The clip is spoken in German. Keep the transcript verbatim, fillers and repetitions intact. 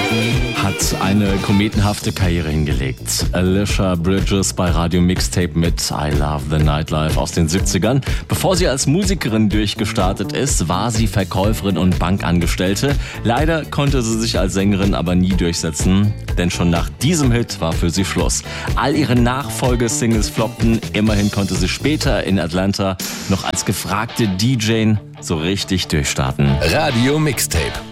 Hat eine kometenhafte Karriere hingelegt. Alicia Bridges bei Radio Mixtape mit I Love the Nightlife aus den siebzigern. Bevor sie als Musikerin durchgestartet ist, war sie Verkäuferin und Bankangestellte. Leider konnte sie sich als Sängerin aber nie durchsetzen, denn schon nach diesem Hit war für sie Schluss. All ihre Nachfolgesingles floppten, immerhin konnte sie später in Atlanta noch als gefragte D J so richtig durchstarten. Radio Mixtape.